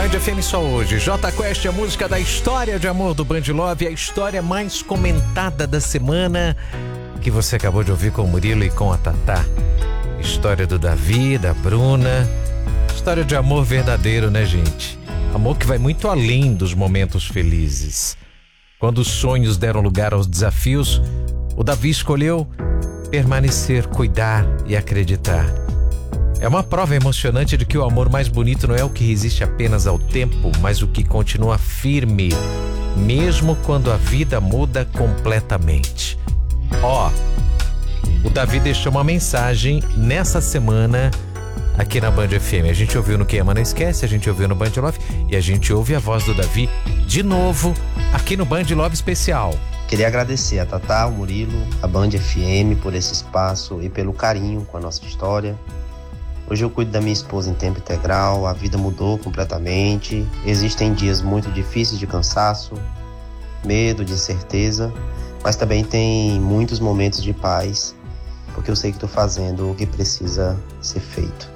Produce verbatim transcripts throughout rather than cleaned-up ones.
Band F M só hoje. J Quest, a música da história de amor do Band Love, a história mais comentada da semana, que você acabou de ouvir com o Murilo e com a Tatá. História do Davi, da Bruna. História de amor verdadeiro, né, gente? Amor que vai muito além dos momentos felizes. Quando os sonhos deram lugar aos desafios, o Davi escolheu permanecer, cuidar e acreditar. É uma prova emocionante de que o amor mais bonito não é o que resiste apenas ao tempo, mas o que continua firme, mesmo quando a vida muda completamente. Ó, o Davi deixou uma mensagem nessa semana aqui na Band F M. A gente ouviu no Quem Ama Não Esquece, a gente ouviu no Band Love e a gente ouve a voz do Davi de novo aqui no Band Love Especial. Queria agradecer a Tatá, ao Murilo, a Band F M por esse espaço e pelo carinho com a nossa história. Hoje eu cuido da minha esposa em tempo integral, a vida mudou completamente. Existem dias muito difíceis de cansaço, medo, de incerteza, mas também tem muitos momentos de paz, porque eu sei que estou fazendo o que precisa ser feito.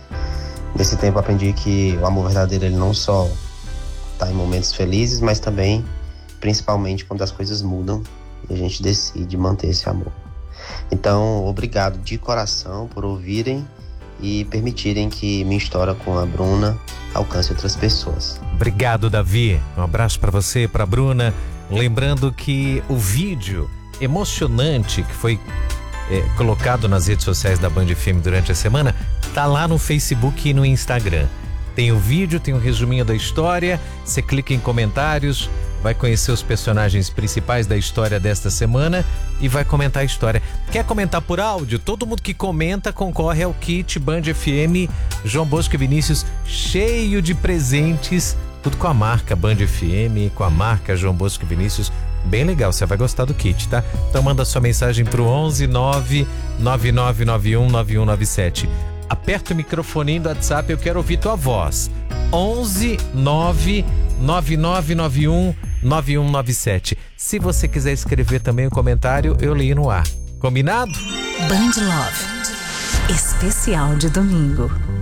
Nesse tempo aprendi que o amor verdadeiro ele não só está em momentos felizes, mas também, principalmente, quando as coisas mudam e a gente decide manter esse amor. Então, obrigado de coração por ouvirem e permitirem que minha história com a Bruna alcance outras pessoas. Obrigado, Davi. Um abraço para você e para Bruna. Lembrando que o vídeo emocionante que foi é, colocado nas redes sociais da Band F M durante a semana tá lá no Facebook e no Instagram. Tem o vídeo, tem um resuminho da história. Você clica em comentários, vai conhecer os personagens principais da história desta semana e vai comentar a história. Quer comentar por áudio? Todo mundo que comenta concorre ao kit Band F M João Bosco e Vinícius, cheio de presentes, tudo com a marca Band F M, com a marca João Bosco e Vinícius. Bem legal, você vai gostar do kit, tá? Então manda sua mensagem pro onze nove nove nove nove um nove um nove sete. Aperta o microfoninho do WhatsApp, eu quero ouvir tua voz. onze nove nove nove nove um nove um nove sete. Se você quiser escrever também um comentário, eu leio no ar. Combinado? Band Love, especial de domingo.